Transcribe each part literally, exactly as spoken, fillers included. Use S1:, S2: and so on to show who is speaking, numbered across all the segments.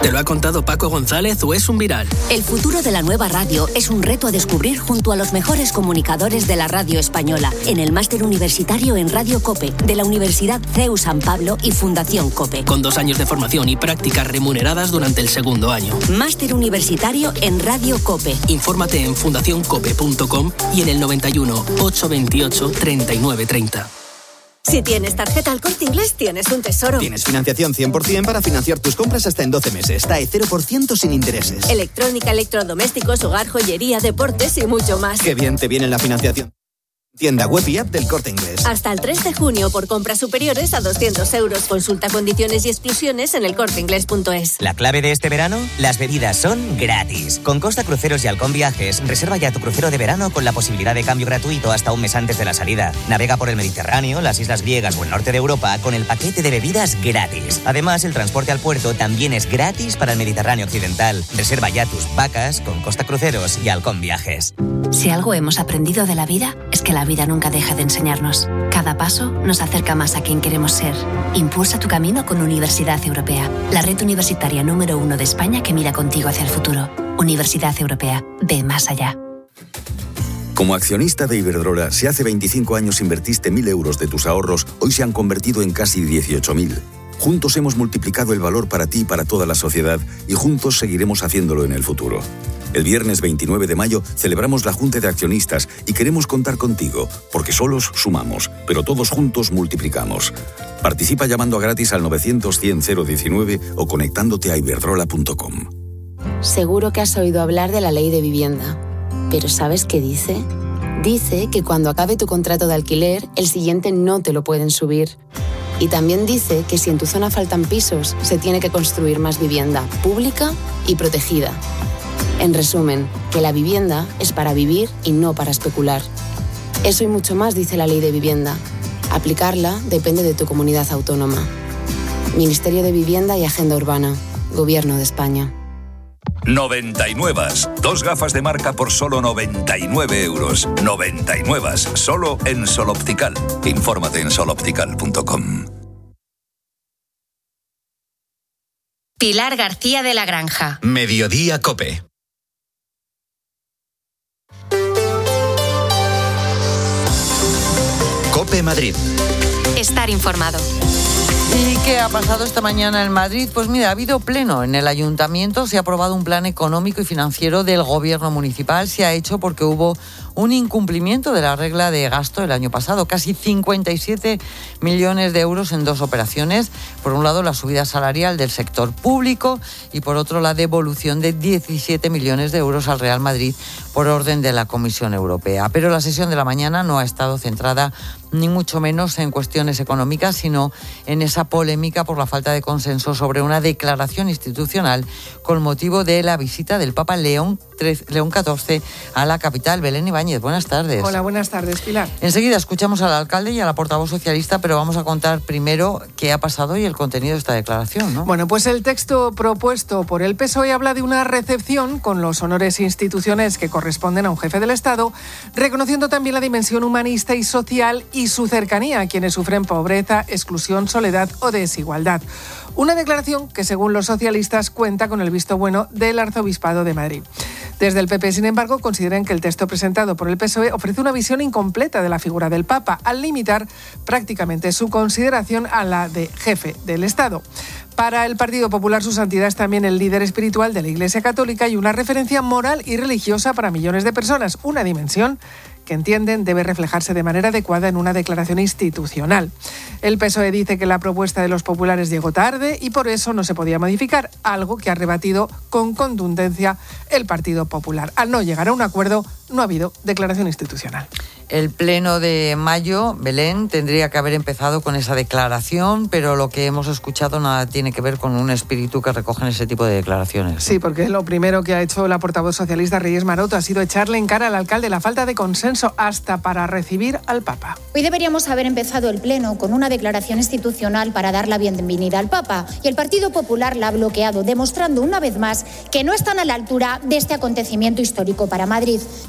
S1: ¿Te lo ha contado Paco González o es un viral?
S2: El futuro de la nueva radio es un reto a descubrir junto a los mejores comunicadores de la radio española en el Máster Universitario en Radio COPE de la Universidad C E U San Pablo y Fundación COPE.
S1: Con dos años de formación y prácticas remuneradas durante el segundo año.
S2: Máster Universitario en Radio COPE.
S1: Infórmate en fundación cope punto com y en el noventa y uno, ochocientos veintiocho, treinta y nueve treinta.
S3: Si tienes tarjeta Al Corte Inglés, tienes un tesoro.
S4: Tienes financiación cien por ciento para financiar tus compras hasta en doce meses. T A E cero por ciento sin intereses.
S3: Electrónica, electrodomésticos, hogar, joyería, deportes y mucho más.
S4: Qué bien te viene la financiación. Tienda web y app del Corte Inglés.
S3: Hasta el tres de junio por compras superiores a doscientos euros. Consulta condiciones y exclusiones en el corte inglés punto es.
S5: La clave de este verano, las bebidas son gratis. Con Costa Cruceros y Halcón Viajes, reserva ya tu crucero de verano con la posibilidad de cambio gratuito hasta un mes antes de la salida. Navega por el Mediterráneo, las islas griegas o el norte de Europa con el paquete de bebidas gratis. Además, el transporte al puerto también es gratis para el Mediterráneo occidental. Reserva ya tus vacas con Costa Cruceros y Halcón Viajes.
S2: Si algo hemos aprendido de la vida, es que la vida nunca deja de enseñarnos. Cada paso nos acerca más a quien queremos ser. Impulsa tu camino con Universidad Europea, la red universitaria número uno de España que mira contigo hacia el futuro. Universidad Europea, ve más allá.
S6: Como accionista de Iberdrola, si hace veinticinco años invertiste mil euros de tus ahorros, hoy se han convertido en casi dieciocho mil. Juntos hemos multiplicado el valor para ti y para toda la sociedad y juntos seguiremos haciéndolo en el futuro. El viernes veintinueve de mayo celebramos la Junta de Accionistas y queremos contar contigo, porque solos sumamos, pero todos juntos multiplicamos. Participa llamando a gratis al novecientos, cien, cero diecinueve o conectándote a iberdrola punto com.
S7: Seguro que has oído hablar de la ley de vivienda, pero ¿sabes qué dice? Dice que cuando acabe tu contrato de alquiler, el siguiente no te lo pueden subir. Y también dice que si en tu zona faltan pisos, se tiene que construir más vivienda pública y protegida. En resumen, que la vivienda es para vivir y no para especular. Eso y mucho más dice la Ley de Vivienda. Aplicarla depende de tu comunidad autónoma. Ministerio de Vivienda y Agenda Urbana. Gobierno de España.
S8: noventa y nueve. Dos gafas de marca por solo noventa y nueve euros. noventa y nueve. Solo en Sol Optical. Infórmate en sol optical punto com.
S9: Pilar García de la Granja.
S10: Mediodía COPE. COPE Madrid.
S9: Estar informado.
S11: ¿Y qué ha pasado esta mañana en Madrid? Pues mira, ha habido pleno en el ayuntamiento, se ha aprobado un plan económico y financiero del gobierno municipal, se ha hecho porque hubo un incumplimiento de la regla de gasto el año pasado, casi cincuenta y siete millones de euros en dos operaciones. Por un lado, la subida salarial del sector público y por otro, la devolución de diecisiete millones de euros al Real Madrid por orden de la Comisión Europea. Pero la sesión de la mañana no ha estado centrada ni mucho menos en cuestiones económicas, sino en esa polémica por la falta de consenso sobre una declaración institucional con motivo de la visita del Papa León catorce a la capital. Belén Ibáñez, buenas tardes.
S12: Hola, buenas tardes, Pilar.
S11: Enseguida escuchamos al alcalde y a la portavoz socialista, pero vamos a contar primero qué ha pasado y el contenido de esta declaración, ¿no?
S12: Bueno, pues el texto propuesto por el P S O E habla de una recepción con los honores institucionales que corresponden a un jefe del Estado, reconociendo también la dimensión humanista y social y su cercanía a quienes sufren pobreza, exclusión, soledad o desigualdad. Una declaración que, según los socialistas, cuenta con el visto bueno del Arzobispado de Madrid. Desde el P P, sin embargo, consideran que el texto presentado por el P S O E ofrece una visión incompleta de la figura del Papa, al limitar prácticamente su consideración a la de jefe del Estado. Para el Partido Popular, su santidad es también el líder espiritual de la Iglesia Católica y una referencia moral y religiosa para millones de personas, una dimensión que entienden debe reflejarse de manera adecuada en una declaración institucional. El P S O E dice que la propuesta de los populares llegó tarde y por eso no se podía modificar, algo que ha rebatido con contundencia el Partido Popular. Al no llegar a un acuerdo, no ha habido declaración institucional.
S11: El pleno de mayo, Belén, tendría que haber empezado con esa declaración, pero lo que hemos escuchado nada tiene que ver con un espíritu que recogen ese tipo de declaraciones.
S12: Sí, porque lo primero que ha hecho la portavoz socialista Reyes Maroto ha sido echarle en cara al alcalde la falta de consenso hasta para recibir al Papa.
S13: Hoy deberíamos haber empezado el pleno con una declaración institucional para dar la bienvenida al Papa, y el Partido Popular la ha bloqueado, demostrando una vez más que no están a la altura de este acontecimiento histórico para Madrid.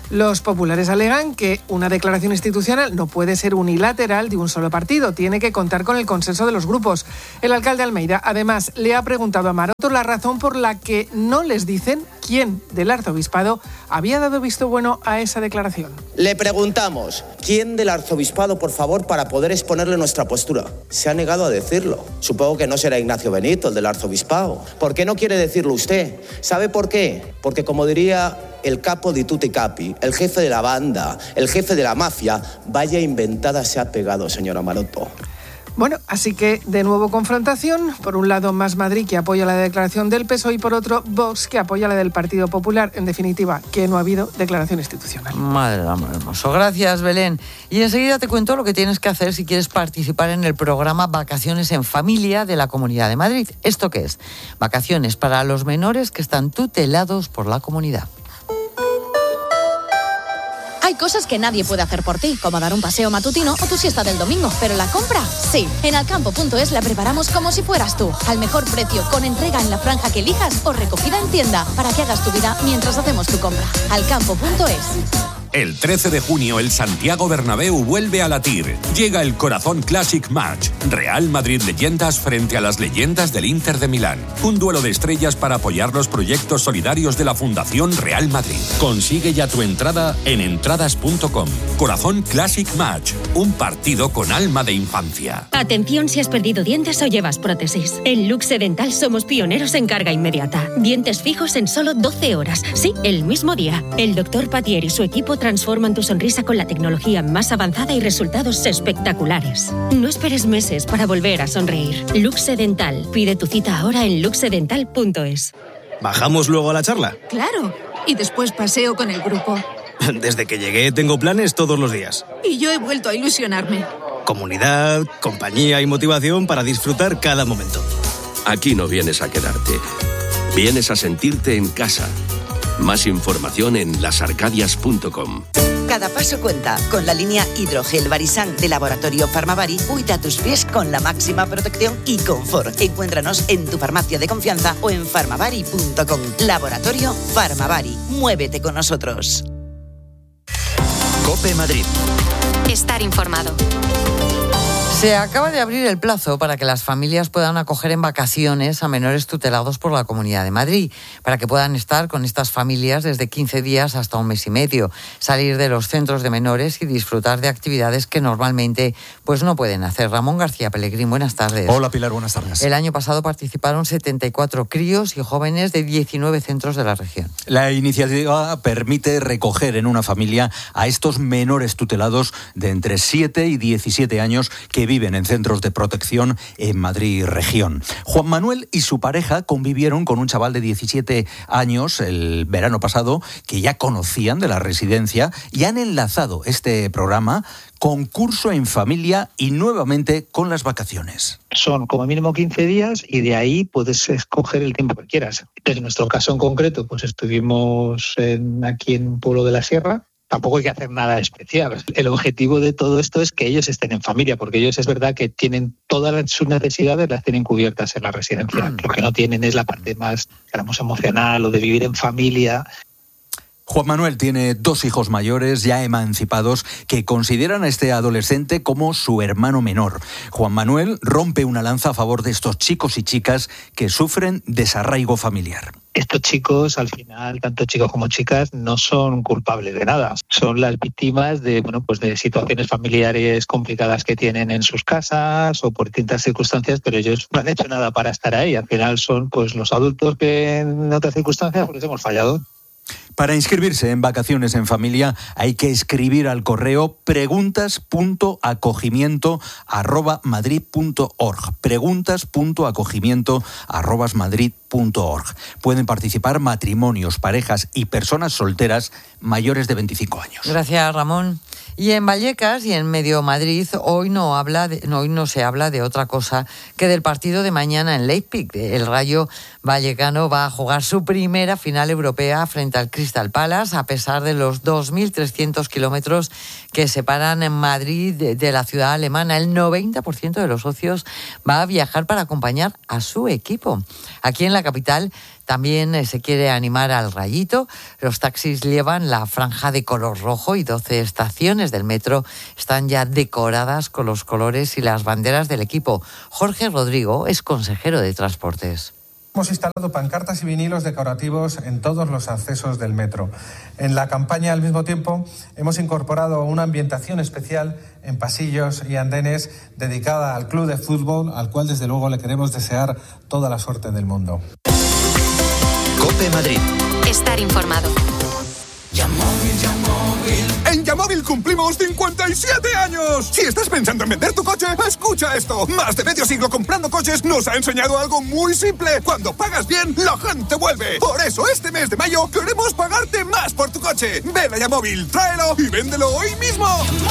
S12: Los populares alegan que una declaración institucional no puede ser unilateral de un solo partido, tiene que contar con el consenso de los grupos. El alcalde Almeida, además, le ha preguntado a Maroto la razón por la que no les dicen quién del arzobispado había dado visto bueno a esa declaración.
S14: Le preguntamos, ¿quién del arzobispado, por favor, para poder exponerle nuestra postura? Se ha negado a decirlo. Supongo que no será Ignacio Benito, el del arzobispado. ¿Por qué no quiere decirlo usted? ¿Sabe por qué? Porque, como diría el capo di tutti capi, el jefe de la banda, el jefe de la mafia, vaya inventada se ha pegado, señora Maroto.
S12: Bueno, así que de nuevo confrontación. Por un lado, Más Madrid, que apoya la declaración del P S O E, y por otro, Vox, que apoya la del Partido Popular. En definitiva, que no ha habido declaración institucional.
S11: Madre del amor hermoso. Gracias, Belén. Y enseguida te cuento lo que tienes que hacer si quieres participar en el programa Vacaciones en Familia de la Comunidad de Madrid. ¿Esto qué es? Vacaciones para los menores que están tutelados por la comunidad.
S15: Hay cosas que nadie puede hacer por ti, como dar un paseo matutino o tu siesta del domingo, pero la compra, sí. En alcampo punto es la preparamos como si fueras tú, al mejor precio, con entrega en la franja que elijas o recogida en tienda, para que hagas tu vida mientras hacemos tu compra. alcampo punto es.
S16: El trece de junio el Santiago Bernabéu vuelve a latir. Llega el Corazón Classic Match. Real Madrid Leyendas frente a las leyendas del Inter de Milán. Un duelo de estrellas para apoyar los proyectos solidarios de la Fundación Real Madrid. Consigue ya tu entrada en entradas punto com. Corazón Classic Match. Un partido con alma de infancia.
S17: Atención si has perdido dientes o llevas prótesis. En Luxe Dental somos pioneros en carga inmediata. Dientes fijos en solo doce horas. Sí, el mismo día. El doctor Patier y su equipo transforman tu sonrisa con la tecnología más avanzada y resultados espectaculares. No esperes meses para volver a sonreír. Luxe Dental. Pide tu cita ahora en luxe dental punto es.
S18: ¿Bajamos luego a la charla?
S19: Claro. Y después paseo con el grupo.
S18: Desde que llegué tengo planes todos los días.
S19: Y yo he vuelto a ilusionarme.
S18: Comunidad, compañía y motivación para disfrutar cada momento.
S20: Aquí no vienes a quedarte. Vienes a sentirte en casa. Más información en las arcadias punto com.
S21: Cada paso cuenta. Con la línea Hidrogel Barisan de Laboratorio Farmavari, cuida tus pies con la máxima protección y confort. Encuéntranos en tu farmacia de confianza o en farmavari punto com. Laboratorio Farmavari. Muévete con nosotros.
S10: COPE Madrid.
S9: Estar informado.
S11: Se acaba de abrir el plazo para que las familias puedan acoger en vacaciones a menores tutelados por la Comunidad de Madrid, para que puedan estar con estas familias desde quince días hasta un mes y medio, salir de los centros de menores y disfrutar de actividades que normalmente pues no pueden hacer. Ramón García Pellegrín, buenas tardes.
S22: Hola Pilar, buenas tardes.
S11: El año pasado participaron setenta y cuatro críos y jóvenes de diecinueve centros de la región.
S22: La iniciativa permite recoger en una familia a estos menores tutelados de entre siete y diecisiete años que viven en centros de protección en Madrid región. Juan Manuel y su pareja convivieron con un chaval de diecisiete años el verano pasado que ya conocían de la residencia y han enlazado este programa Concurso en Familia y nuevamente con las vacaciones.
S23: Son como mínimo quince días y de ahí puedes escoger el tiempo que quieras. En nuestro caso en concreto, pues estuvimos en, aquí en un pueblo de la Sierra. Tampoco hay que hacer nada especial. El objetivo de todo esto es que ellos estén en familia, porque ellos es verdad que tienen todas sus necesidades, las tienen cubiertas en la residencia. Lo que no tienen es la parte más, digamos, emocional o de vivir en familia.
S22: Juan Manuel tiene dos hijos mayores ya emancipados que consideran a este adolescente como su hermano menor. Juan Manuel rompe una lanza a favor de estos chicos y chicas que sufren desarraigo familiar.
S23: Estos chicos, al final, tanto chicos como chicas, no son culpables de nada. Son las víctimas de, bueno, pues de situaciones familiares complicadas que tienen en sus casas o por distintas circunstancias, pero ellos no han hecho nada para estar ahí. Al final son pues los adultos que en otras circunstancias pues hemos fallado.
S22: Para inscribirse en Vacaciones en Familia hay que escribir al correo preguntas punto acogimiento arroba madrid punto org. preguntas punto acogimiento arroba madrid punto org. Pueden participar matrimonios, parejas y personas solteras mayores de veinticinco años.
S11: Gracias, Ramón. Y en Vallecas y en Medio Madrid hoy no habla de, no, hoy no se habla de otra cosa que del partido de mañana en Leipzig. El Rayo Vallecano va a jugar su primera final europea frente al Crystal Palace, a pesar de los dos mil trescientos kilómetros que separan en Madrid de, de la ciudad alemana. El noventa por ciento de los socios va a viajar para acompañar a su equipo. Aquí en la capital también eh, se quiere animar al rayito. Los taxis llevan la franja de color rojo y doce estaciones del metro están ya decoradas con los colores y las banderas del equipo. Jorge Rodrigo es consejero de Transportes.
S1: Hemos instalado pancartas y vinilos decorativos en todos los accesos del metro. En la campaña, al mismo tiempo, hemos incorporado una ambientación especial en pasillos y andenes dedicada al club de fútbol, al cual desde luego le queremos desear toda la suerte del mundo.
S10: COPE Madrid.
S9: Estar informado.
S3: En Yamóvil cumplimos cincuenta y siete años. Si estás pensando en vender tu coche, escucha esto. Más de medio siglo comprando coches nos ha enseñado algo muy simple. Cuando pagas bien, la gente vuelve. Por eso este mes de mayo queremos pagarte más por tu coche. Ven a Yamóvil, tráelo y véndelo hoy mismo.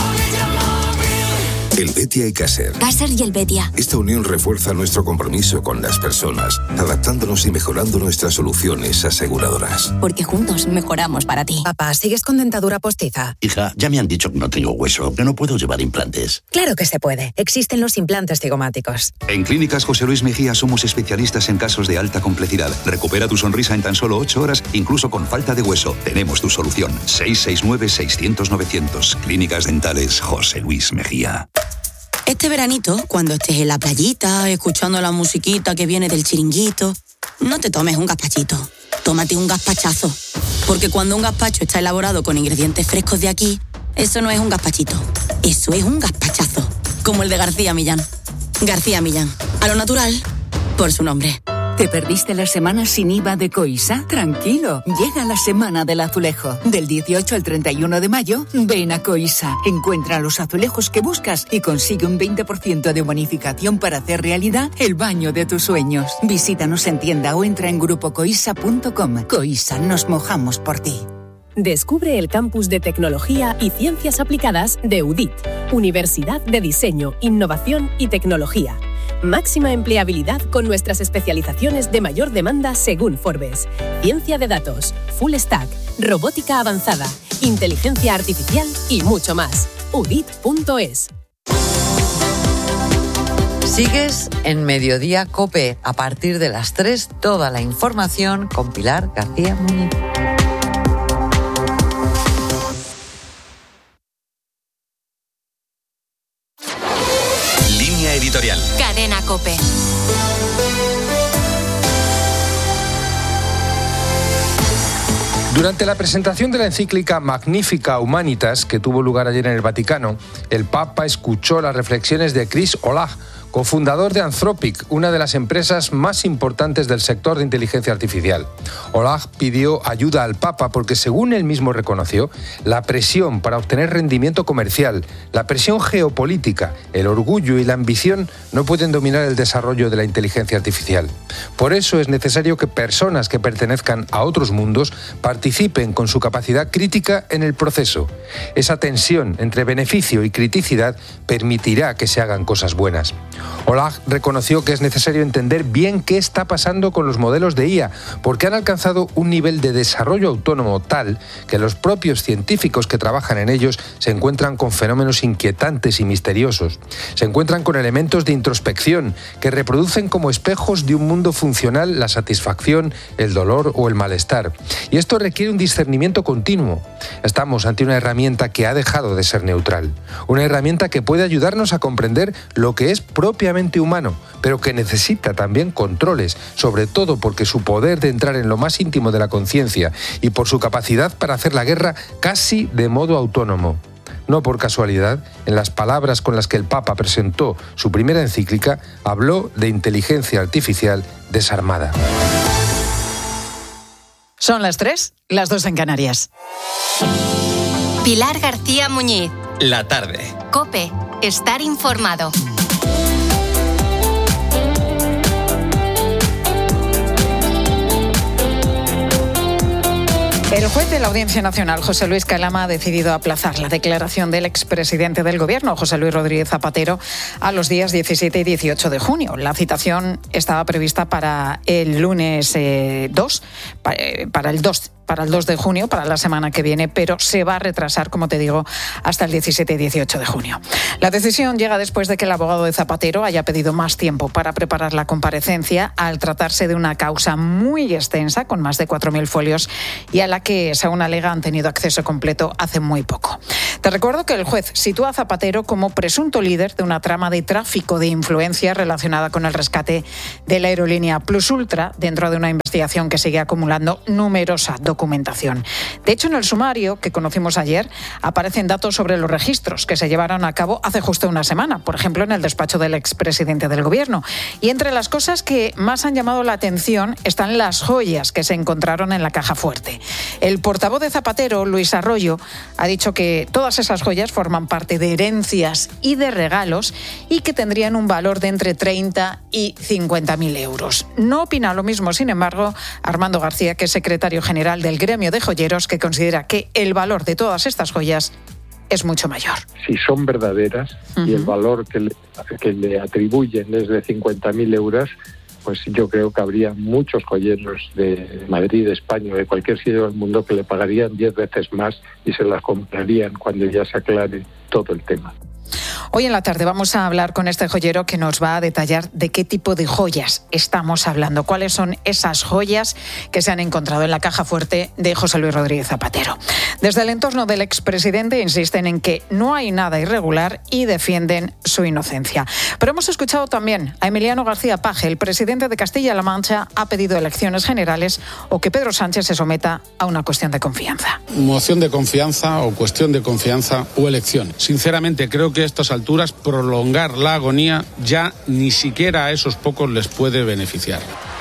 S4: El Betia y Caser.
S24: Caser y el Betia.
S4: Esta unión refuerza nuestro compromiso con las personas, adaptándonos y mejorando nuestras soluciones aseguradoras.
S24: Porque juntos mejoramos para ti.
S25: Papá, ¿sigues con dentadura postiza?
S26: Hija, ya me han dicho que no tengo hueso, que no puedo llevar implantes.
S25: Claro que se puede. Existen los implantes cigomáticos.
S27: En Clínicas José Luis Mejía somos especialistas en casos de alta complejidad. Recupera tu sonrisa en tan solo ocho horas, incluso con falta de hueso. Tenemos tu solución. seis seis nueve, seiscientos, novecientos. Clínicas Dentales José Luis Mejía.
S24: Este veranito, cuando estés en la playita, escuchando la musiquita que viene del chiringuito, no te tomes un gazpachito, tómate un gazpachazo. Porque cuando un gazpacho está elaborado con ingredientes frescos de aquí, eso no es un gazpachito, eso es un gazpachazo. Como el de García Millán. García Millán, a lo natural, por su nombre.
S28: ¿Te perdiste la semana sin I V A de Coisa? Tranquilo, llega la semana del azulejo. Del dieciocho al treinta y uno de mayo, ven a Coisa. Encuentra los azulejos que buscas y consigue un veinte por ciento de bonificación para hacer realidad el baño de tus sueños. Visítanos en tienda o entra en grupo coisa punto com. Coisa, nos mojamos por ti.
S29: Descubre el campus de tecnología y ciencias aplicadas de U D I T, Universidad de Diseño, Innovación y Tecnología. Máxima empleabilidad con nuestras especializaciones de mayor demanda según Forbes. Ciencia de datos, full stack, robótica avanzada, inteligencia artificial y mucho más. U D I T punto es.
S11: Sigues en Mediodía COPE. A partir de las tres, toda la información con Pilar García Muñiz.
S10: Editorial.
S9: Cadena COPE.
S30: Durante la presentación de la encíclica Magnificat Humanitas, que tuvo lugar ayer en el Vaticano, el Papa escuchó las reflexiones de Chris Olah, cofundador de Anthropic, una de las empresas más importantes del sector de inteligencia artificial. Olah pidió ayuda al Papa porque, según él mismo reconoció, la presión para obtener rendimiento comercial, la presión geopolítica, el orgullo y la ambición no pueden dominar el desarrollo de la inteligencia artificial. Por eso es necesario que personas que pertenezcan a otros mundos participen con su capacidad crítica en el proceso. Esa tensión entre beneficio y criticidad permitirá que se hagan cosas buenas. Olah reconoció que es necesario entender bien qué está pasando con los modelos de I A, porque han alcanzado un nivel de desarrollo autónomo tal que los propios científicos que trabajan en ellos se encuentran con fenómenos inquietantes y misteriosos. Se encuentran con elementos de introspección que reproducen como espejos de un mundo funcional la satisfacción, el dolor o el malestar. Y esto requiere un discernimiento continuo. Estamos ante una herramienta que ha dejado de ser neutral. Una herramienta que puede ayudarnos a comprender lo que es propiamente humano, pero que necesita también controles, sobre todo porque su poder de entrar en lo más íntimo de la conciencia y por su capacidad para hacer la guerra casi de modo autónomo. No por casualidad, en las palabras con las que el Papa presentó su primera encíclica, habló de inteligencia artificial desarmada.
S31: Son las tres, las dos en Canarias.
S9: Pilar García Muñiz.
S10: La tarde.
S9: COPE. Estar informado.
S31: El juez de la Audiencia Nacional, José Luis Calama, ha decidido aplazar la declaración del expresidente del Gobierno, José Luis Rodríguez Zapatero, a los días diecisiete y dieciocho de junio. La citación estaba prevista para el lunes eh, dos, para, para el dos para el dos de junio, para la semana que viene, pero se va a retrasar, como te digo, hasta el diecisiete y dieciocho de junio. La decisión llega después de que el abogado de Zapatero haya pedido más tiempo para preparar la comparecencia, al tratarse de una causa muy extensa, con más de cuatro mil folios, y a la que, según alega, han tenido acceso completo hace muy poco. Te recuerdo que el juez sitúa a Zapatero como presunto líder de una trama de tráfico de influencia relacionada con el rescate de la aerolínea Plus Ultra, dentro de una investigación que sigue acumulando numerosa documentación. De hecho, en el sumario que conocimos ayer aparecen datos sobre los registros que se llevaron a cabo hace justo una semana, por ejemplo, en el despacho del expresidente del Gobierno. Y entre las cosas que más han llamado la atención están las joyas que se encontraron en la caja fuerte. El portavoz de Zapatero, Luis Arroyo, ha dicho que todas esas joyas forman parte de herencias y de regalos y que tendrían un valor de entre treinta y cincuenta mil euros. No opina lo mismo, sin embargo, Armando García, que es secretario general del gremio de joyeros, que considera que el valor de todas estas joyas es mucho mayor.
S2: Si son verdaderas uh-huh. y el valor que le, que le atribuyen es de cincuenta mil euros, pues yo creo que habría muchos joyeros de Madrid, de España, de cualquier sitio del mundo que le pagarían diez veces más y se las comprarían cuando ya se aclare todo el tema.
S31: Hoy en la tarde vamos a hablar con este joyero que nos va a detallar de qué tipo de joyas estamos hablando, cuáles son esas joyas que se han encontrado en la caja fuerte de José Luis Rodríguez Zapatero. Desde el entorno del expresidente insisten en que no hay nada irregular y defienden su inocencia. Pero hemos escuchado también a Emiliano García Paje, el presidente de Castilla-La Mancha, ha pedido elecciones generales o que Pedro Sánchez se someta a una cuestión de confianza.
S5: Moción de confianza o cuestión de confianza o elección. Sinceramente creo que a estas alturas prolongar la agonía ya ni siquiera a esos pocos les puede beneficiar.